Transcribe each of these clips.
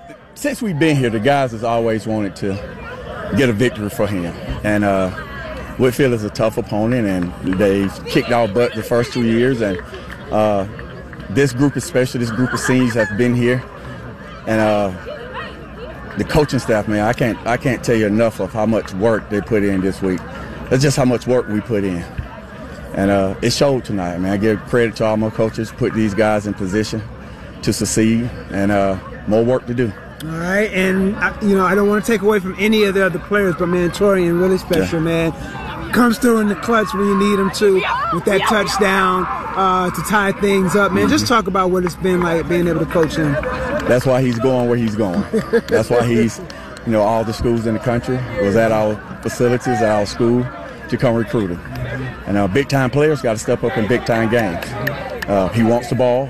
since we've been here, the guys has always wanted to get a victory for him. And Whitfield is a tough opponent, and they've kicked our butt the first 2 years. And this group, especially this group of seniors, have been here. And the coaching staff, man, I can't tell you enough of how much work they put in this week. That's just how much work we put in. And it showed tonight, man. I give credit to all my coaches, put these guys in position to succeed, and more work to do. All right, and I don't want to take away from any of the other players, but man, Torian really special, man. Comes through in the clutch when you need him to, with that touchdown to tie things up, man. Just talk about what it's been like being able to coach him. That's why he's going where he's going. That's why he's, all the schools in the country was at our facilities, at our school, to come recruit him. And big-time players got to step up in big-time games. He wants the ball,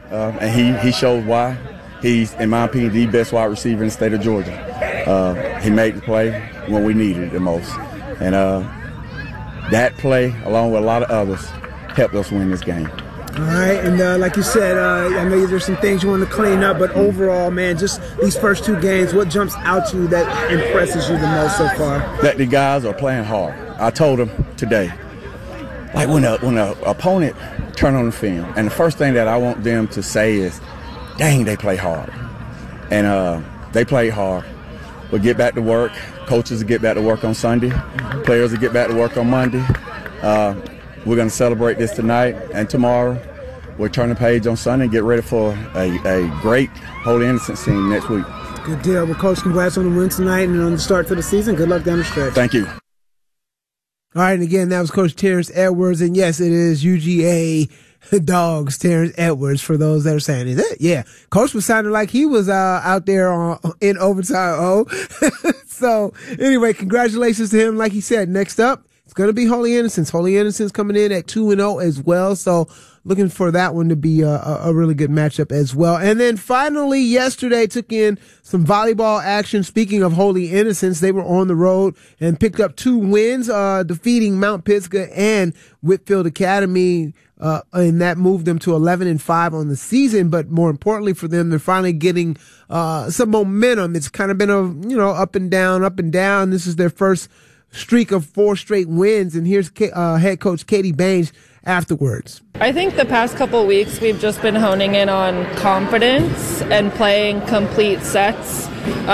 and he shows why. He's, in my opinion, the best wide receiver in the state of Georgia. He made the play when we needed it the most. And that play, along with a lot of others, helped us win this game. All right, and like you said, I know there's some things you want to clean up, but overall, man, just these first 2 games, what jumps out to you that impresses you the most so far? That the guys are playing hard. I told them today, like when an opponent turn on the film, and the first thing that I want them to say is, dang, they play hard. And they play hard. We'll get back to work. Coaches will get back to work on Sunday. Players will get back to work on Monday. We're going to celebrate this tonight and tomorrow. We'll turn the page on Sunday and get ready for a great Holy Innocents team next week. Good deal. Well, Coach, congrats on the win tonight and on the start to the season. Good luck down the stretch. Thank you. All right, and again, that was Coach Terrence Edwards. And yes, it is UGA Dogs, Terrence Edwards, for those that are saying, is it? Yeah. Coach was sounding like he was out there in overtime. So anyway, congratulations to him. Like he said, next up, it's going to be Holy Innocents. Holy Innocents coming in at 2-0 as well. So looking for that one to be a really good matchup as well. And then finally, yesterday took in some volleyball action. Speaking of Holy Innocents, they were on the road and picked up 2 wins, defeating Mount Pisgah and Whitfield Academy. And that moved them to 11-5 on the season. But more importantly for them, they're finally getting some momentum. It's kind of been up and down. This is their first streak of 4 straight wins. And here's head coach Katie Baines afterwards. I think the past couple weeks we've just been honing in on confidence and playing complete sets.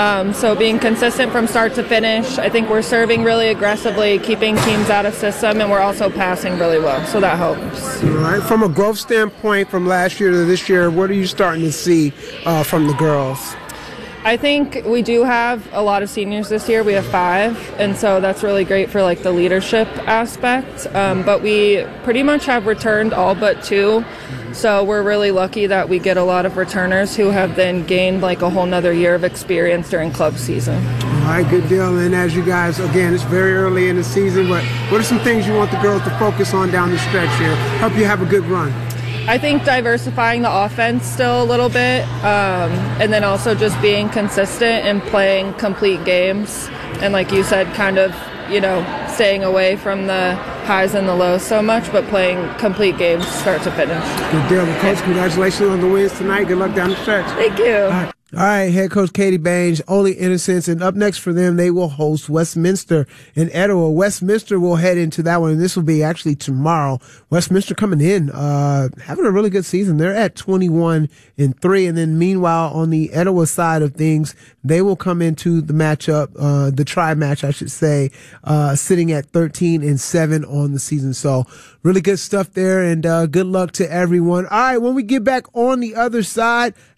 So being consistent from start to finish. I think we're serving really aggressively, keeping teams out of system, and we're also passing really well. So that helps. All right. From a growth standpoint, from last year to this year, what are you starting to see from the girls? I think we do have a lot of seniors this year. We have 5, and so that's really great for like the leadership aspect. But we pretty much have returned all but 2. So we're really lucky that we get a lot of returners who have then gained like a whole nother year of experience during club season. All right, good deal. And as you guys, again, it's very early in the season, but what are some things you want the girls to focus on down the stretch here? Help you have a good run. I think diversifying the offense still a little bit, and then also just being consistent and playing complete games. And like you said, kind of, staying away from the highs and the lows so much, but playing complete games start to finish. Good deal. Well, Coach, congratulations on the wins tonight. Good luck down the stretch. Thank you. All right, head coach Katie Baines, Holy Innocents, and up next for them, they will host Westminster in Etowah. Westminster will head into that one, and this will be actually tomorrow. Westminster coming in, having a really good season. They're at 21-3, and then meanwhile, on the Etowah side of things, they will come into the matchup, the tri-match, I should say, sitting at 13-7 on the season. So really good stuff there, and good luck to everyone. All right, when we get back on the other side,